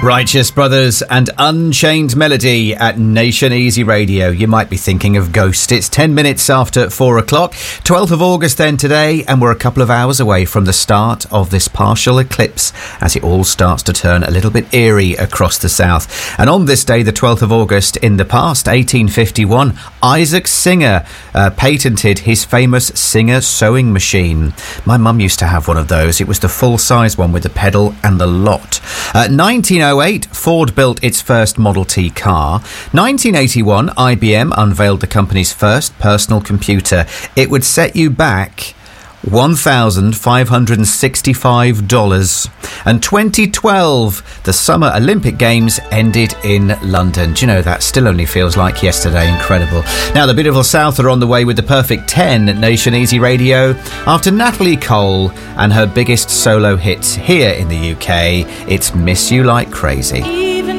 Righteous Brothers and Unchained Melody at Nation Easy Radio. You might be thinking of Ghost. It's 10 minutes after 4 o'clock. 12th of August then today, and we're a couple of hours away from the start of this partial eclipse as it all starts to turn a little bit eerie across the south. And on this day, the 12th of August, in the past, 1851, Isaac Singer patented his famous Singer sewing machine. My mum used to have one of those. It was the full-size one with the pedal and the lot. 1908, Ford built its first Model T car. 1981, IBM unveiled the company's first personal computer. It would set you back $1,565. And 2012, the Summer Olympic Games ended in London. Do you know, that still only feels like yesterday. Incredible. Now, the beautiful South are on the way with the perfect 10 at Nation Easy Radio after Natalie Cole and her biggest solo hit here in the UK. It's Miss You Like Crazy.